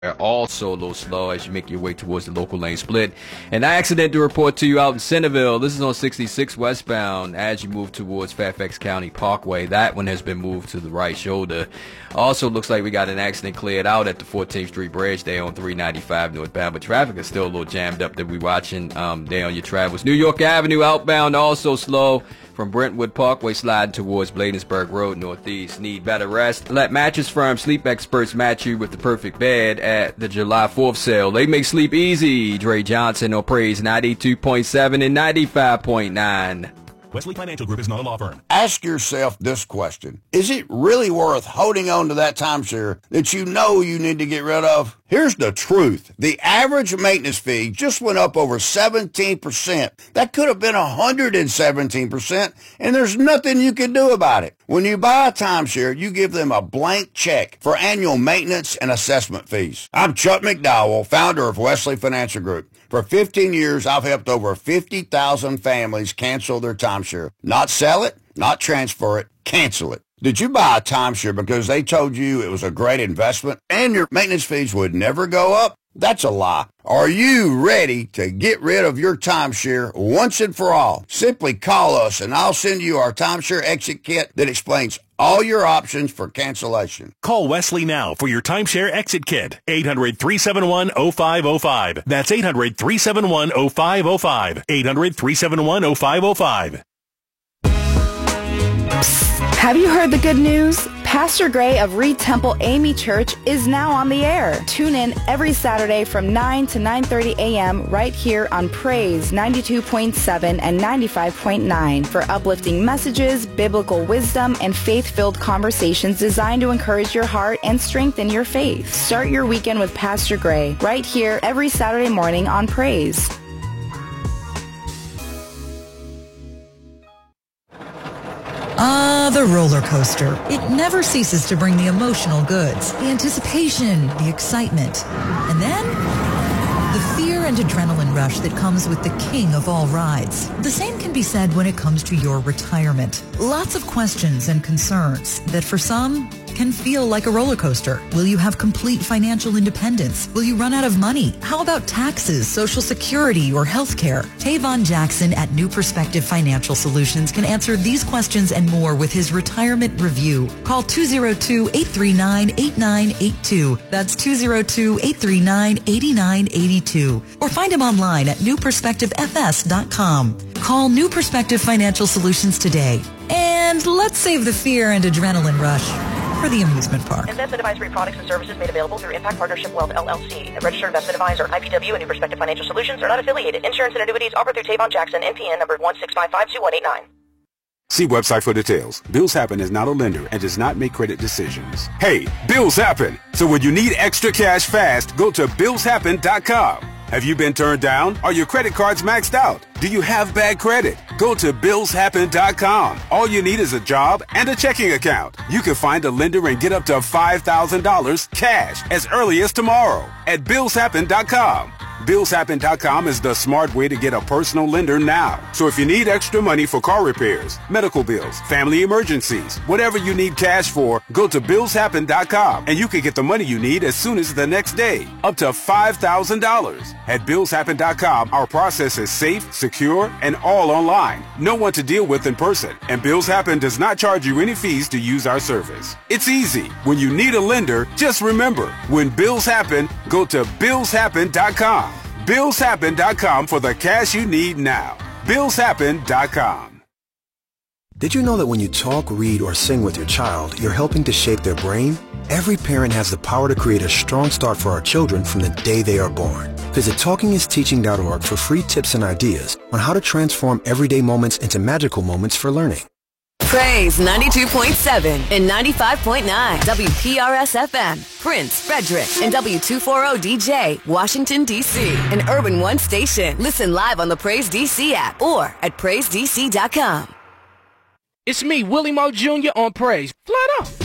Also a little slow as you make your way towards the local lane split. An accident to report to you out in Centerville. This is on 66 westbound as you move towards Fairfax County Parkway. That one has been moved to the right shoulder. Also looks like we got an accident cleared out at the 14th Street Bridge there on 395 northbound, but traffic is still a little jammed up that we're watching there on your travels. New York Avenue outbound also slow from Brentwood Parkway sliding towards Bladensburg Road northeast. Need better rest? Let Mattress Firm Sleep Experts match you with the perfect bed at the July 4th sale. They make sleep easy. Dre Johnson on Praise 92.7 and 95.9. Wesley Financial Group is not a law firm. Ask yourself this question. Is it really worth holding on to that timeshare that you know you need to get rid of? Here's the truth. The average maintenance fee just went up over 17%. That could have been 117%, and there's nothing you can do about it. When you buy a timeshare, you give them a blank check for annual maintenance and assessment fees. I'm Chuck McDowell, founder of Wesley Financial Group. For 15 years, I've helped over 50,000 families cancel their timeshare. Not sell it, not transfer it, cancel it. Did you buy a timeshare because they told you it was a great investment and your maintenance fees would never go up? That's a lie. Are you ready to get rid of your timeshare once and for all? Simply call us and I'll send you our timeshare exit kit that explains all your options for cancellation. Call Wesley now for your timeshare exit kit. 800-371-0505. That's 800-371-0505. 800-371-0505. Have you heard the good news? Pastor Gray of Reed Temple AME Church is now on the air. Tune in every Saturday from 9 to 9:30 a.m. right here on Praise 92.7 and 95.9 for uplifting messages, biblical wisdom, and faith-filled conversations designed to encourage your heart and strengthen your faith. Start your weekend with Pastor Gray right here every Saturday morning on Praise. The roller coaster. It never ceases to bring the emotional goods, the anticipation, the excitement, and then the fear and adrenaline rush that comes with the king of all rides. The same can be said when it comes to your retirement. Lots of questions and concerns that for some can feel like a roller coaster. Will you have complete financial independence? Will you run out of money? How about taxes, Social Security, or health care? Tavon Jackson at New Perspective Financial Solutions can answer these questions and more with his retirement review. Call 202-839-8982. That's 202-839-8982. Or find him online at newperspectivefs.com. Call New Perspective Financial Solutions today. And let's save the fear and adrenaline rush for the amusement park. Investment advisory products and services made available through Impact Partnership Wealth, LLC. A registered investment advisor, IPW, and New Perspective Financial Solutions are not affiliated. Insurance and annuities offered through Tavon Jackson, NPN number 16552-189. See website for details. Bills Happen is not a lender and does not make credit decisions. Hey, bills happen! So when you need extra cash fast, go to BillsHappen.com. Have you been turned down? Are your credit cards maxed out? Do you have bad credit? Go to BillsHappen.com. All you need is a job and a checking account. You can find a lender and get up to $5,000 cash as early as tomorrow at BillsHappen.com. BillsHappen.com is the smart way to get a personal lender now. So if you need extra money for car repairs, medical bills, family emergencies, whatever you need cash for, go to BillsHappen.com and you can get the money you need as soon as the next day, up to $5,000. At BillsHappen.com, our process is safe, secure, and all online. No one to deal with in person. And Bills Happen does not charge you any fees to use our service. It's easy. When you need a lender, just remember, when bills happen, go to BillsHappen.com. BillsHappen.com for the cash you need now. BillsHappen.com. Did you know that when you talk, read, or sing with your child, you're helping to shape their brain? Every parent has the power to create a strong start for our children from the day they are born. Visit TalkingIsTeaching.org for free tips and ideas on how to transform everyday moments into magical moments for learning. Praise 92.7 and 95.9 WPRS FM, Prince, Frederick, and W240DJ, Washington, D.C. An Urban One station. Listen live on the Praise DC app or at PraiseDC.com. It's me, Willie Moe Jr. on Praise. Flat out.